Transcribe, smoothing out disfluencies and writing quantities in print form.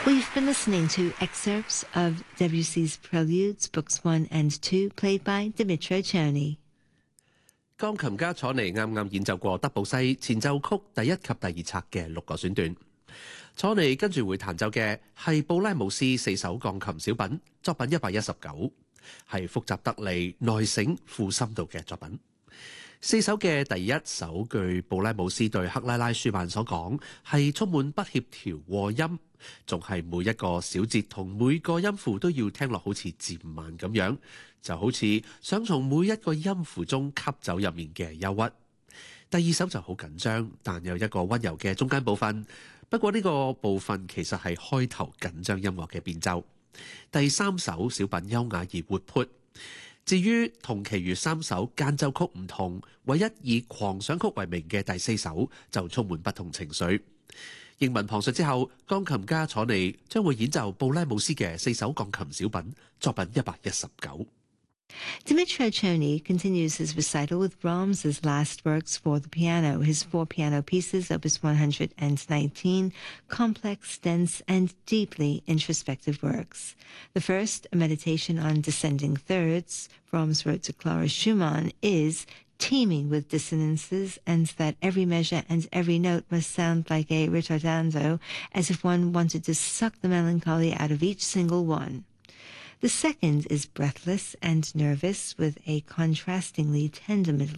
We've been listening to excerpts of Debussy's Preludes, Books 1 and 2, played by Dmytro Cherny. 鋼琴家楚尼啱啱演奏過德布西前奏曲第一及第二冊嘅6個選段。楚尼跟住會彈奏嘅係布拉姆斯4首鋼琴小品，作品119，係複雜得嚟、內省富深度嘅作品。4首嘅第一首，據布拉姆斯對克拉拉舒曼所講，係充滿不協調和音，仲係每一個小節同每個音符都要聽落好似漸慢咁樣，就好似想從每一個音符中吸走入面嘅憂鬱。第二首就好緊張，但有一個溫柔嘅中間部分，不過呢個部分其實係開頭緊張音樂嘅變奏。第三首小品優雅而活潑。至於同其餘3首間奏曲唔同，唯一以狂想曲為名嘅第4首就充滿不同情緒。英文旁述之後，鋼琴家楚尼將會演奏布拉姆斯嘅4首鋼琴小品，作品119。 Dmytro Cherny continues his recital with Brahms's last works for the piano, his 4 piano pieces, Opus 119, complex, dense, and deeply introspective works. The first, a meditation on descending thirds, Brahms wrote to Clara Schumann, is teeming with dissonances, and that every measure and every note must sound like a ritardando, as if one wanted to suck the melancholy out of each single one. The second is breathless and nervous, with a contrastingly tender